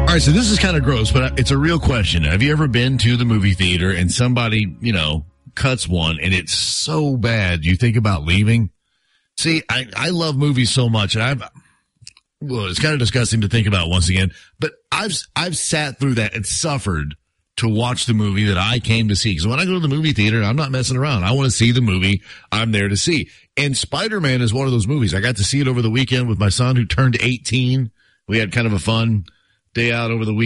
All right, so this is kind of gross, but it's a real question. Have you ever been to the movie theater and somebody, cuts one and it's so bad you think about leaving? See, I love movies so much, and it's kind of disgusting to think about once again, but I've sat through that and suffered to watch the movie that I came to see. Because when I go to the movie theater, I'm not messing around. I want to see the movie I'm there to see. And Spider-Man is one of those movies. I got to see it over the weekend with my son who turned 18. We had kind of a fun day out over the weekend.